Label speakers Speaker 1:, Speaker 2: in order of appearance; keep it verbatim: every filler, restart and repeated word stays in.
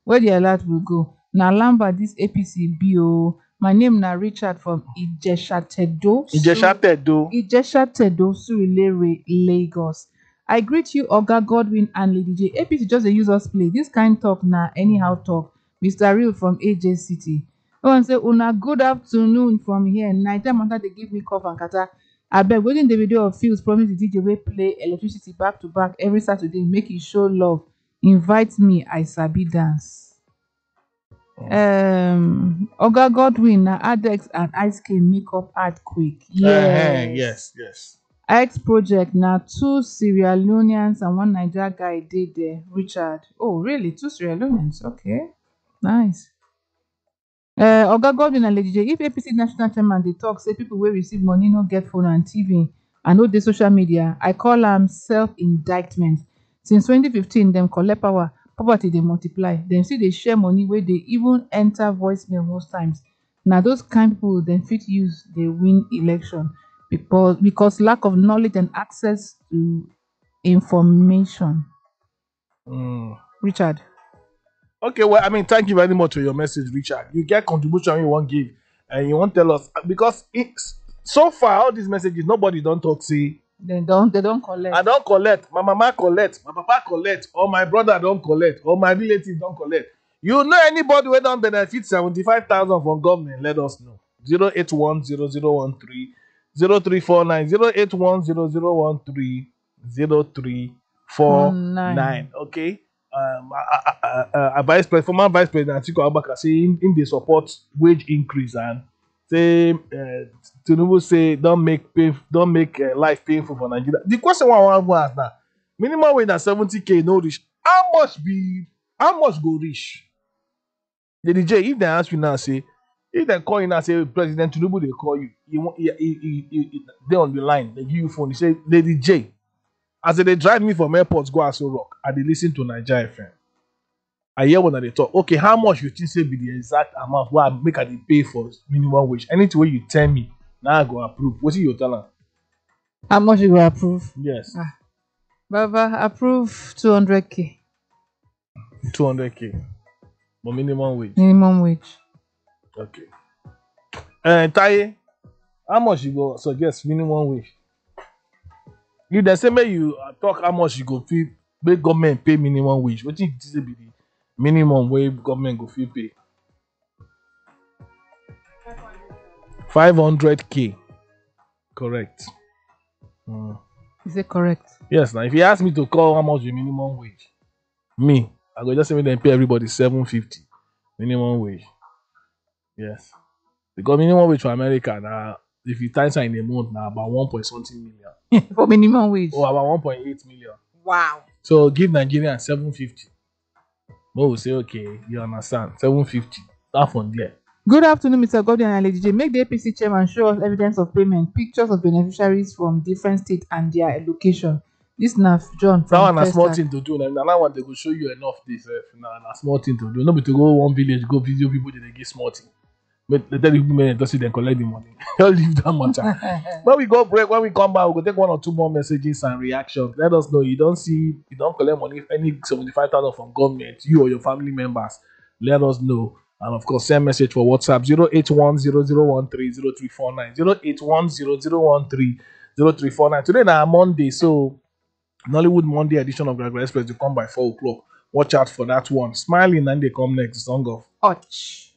Speaker 1: Where the alert will go? Na Lamba this A P C B o. My name na Richard from Ijesha Tedo.
Speaker 2: Ijesha Tedo.
Speaker 1: Ijesha Tedo, Surulere, Lagos. I greet you, Oga Godwin and Lady J. A P C just dey use us play. This kind talk na anyhow talk. Mister Real from A J City. I want say una good afternoon from here. Night time after they give me cough and catarrh. Abeg, wetin Davido of Fields promise the D J wey play electricity back to back every Saturday make e show love. Invite me, I sabi dance. Um, Oga Godwin na Adex and Ice Cream make up earthquake.
Speaker 2: Uh-huh,
Speaker 1: Yes.
Speaker 2: yes, yes.
Speaker 1: X Project na two Sierra Leoneans and one Niger guy dey there. Richard. Oh, really? Two Sierra Leoneans? Okay. Nice. Uh, Oga Godwin and Lady J, if A P C national chairman dey talk say people wey receive money no get phone and T V and no dey social media, I call am self-indictment. Since twenty fifteen, dem collect power, poverty dey multiply. Dem still dey share money wey dey even enter voicemail most times. Na those kind people dem fit use dey win election because because lack of knowledge and access to information.
Speaker 2: Mm.
Speaker 1: Richard.
Speaker 2: Okay, well, I mean, thank you very much for your message, Richard. You get contribution you want give, and you want tell us because it's so far all these messages nobody don't talk. See,
Speaker 1: They don't they don't collect.
Speaker 2: I don't collect. My mama collect. My papa collect. Or my brother don't collect. Or my relative don't collect. You know anybody who don't benefit seventy-five thousand from government? Let us know. zero eight one zero zero one three zero three four nine zero eight one zero zero one three zero three four nine. Okay. Um, I, I, I, I, vice president, former vice president Atiku Abubakar say in, in the support wage increase and say uh, Tinubu say don't make pay, don't make uh, life painful for Nigeria. The question I want to ask now: minimum wage na seventy k no reach. How much be? How much go reach? Lady J, if they ask you now, say if they call you now, say President Tinubu they call you, you want he, he, he, he, they on the line, they give you phone. They say Lady J. As they drive me from airports go Aso Rock, I dey listen to Naija F M. I hear when they talk. Okay, how much you think say be the exact amount where I make I dey pay for minimum wage? Anything wey you tell me, now I go approve. Wetin you tell am?
Speaker 1: How much you go approve?
Speaker 2: Yes.
Speaker 1: Ah. Baba, approve two hundred k.
Speaker 2: two hundred k. But minimum wage.
Speaker 1: Minimum wage.
Speaker 2: Okay. Uh, Taye, how much you go suggest minimum wage? If they say make you uh, talk how much you go fee, make government pay minimum wage. What you say be the minimum wey government go fit pay? five hundred k. Correct. Mm.
Speaker 1: Is it correct?
Speaker 2: Yes. Now, if you ask me to call how much the minimum wage, me, I go just say make them pay everybody seven fifty minimum wage. Yes. Because minimum wage for America now, if you times in a month now about one point something million.
Speaker 1: For minimum wage.
Speaker 2: Or about one point eight million.
Speaker 1: Wow.
Speaker 2: So give Nigerians seven fifty. Mo will say, okay, you understand. seven fifty. That from there.
Speaker 1: Good afternoon, Mister Godwin and Lady J. Make the A P C chairman show us evidence of payment, pictures of beneficiaries from different states and their location. This na John from
Speaker 2: That one a small
Speaker 1: Festac.
Speaker 2: thing to do. Now that one they go show you enough this. Uh, now a small thing to do. Not be to go one village, go video people, they give small thing. But they tell you people don't see them collect the money. Don't leave that matter. When we go break, when we come back, we'll go take one or two more messages and reactions. Let us know you don't see, you don't collect money, any seventy-five thousand from government, you or your family members. Let us know. And of course, send message for WhatsApp zero eight one zero zero one three zero three four nine zero eight one zero zero one three zero three four nine. Today now Monday, so Nollywood Monday edition of Gragra Express will come by four o'clock. Watch out for that one. Smiling and they come next. Song of
Speaker 1: Ouch.